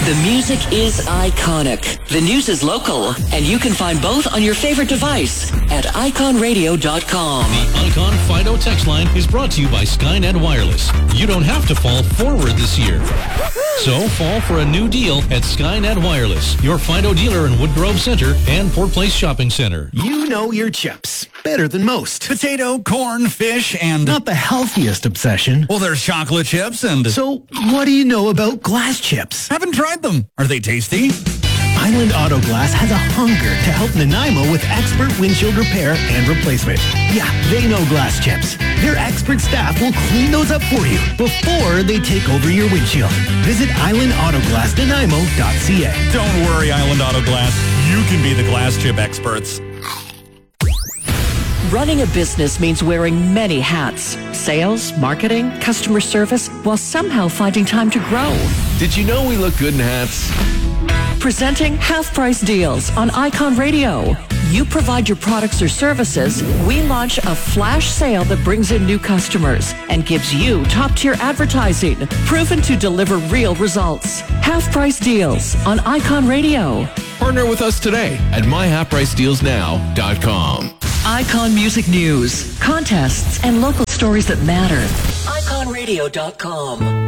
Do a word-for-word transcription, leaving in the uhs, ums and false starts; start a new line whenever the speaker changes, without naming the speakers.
The music is iconic. The news is local. And you can find both on your favorite device at icon radio dot com.
The Icon Fido text line is brought to you by Skynet Wireless. You don't have to fall forward this year. So fall for a new deal at Skynet Wireless, your Fido dealer in Woodgrove Center and Port Place Shopping Center.
You know your chips better than most.
Potato, corn, fish, and...
Not the healthiest obsession.
Well, there's chocolate chips and...
So, what do you know about glass chips?
Haven't tried them. Are they tasty?
Island Auto Glass has a hunger to help Nanaimo with expert windshield repair and replacement. Yeah, they know glass chips. Their expert staff will clean those up for you before they take over your windshield. Visit island auto glass nanaimo dot c a.
Don't worry, Island Auto Glass. You can be the glass chip experts.
Running a business means wearing many hats. Sales, marketing, customer service, while somehow finding time to grow.
Did you know we look good in hats?
Presenting Half Price Deals on Icon Radio. You provide your products or services, we launch a flash sale that brings in new customers and gives you top-tier advertising, proven to deliver real results. Half Price Deals on Icon Radio.
Partner with us today at my half price deals now dot com.
Icon Music News, contests, and local stories that matter. icon radio dot com.